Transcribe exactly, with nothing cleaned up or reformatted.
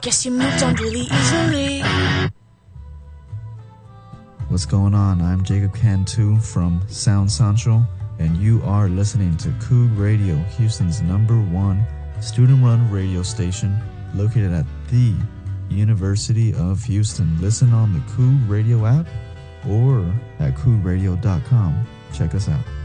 Guess you moved on really easily. What's going on? I'm Jacob Cantu from Sound Central, and you are listening to Coog Radio, Houston's number one student-run radio station located at the University of Houston. Listen on the Coog Radio app or at coog radio dot com. Check us out.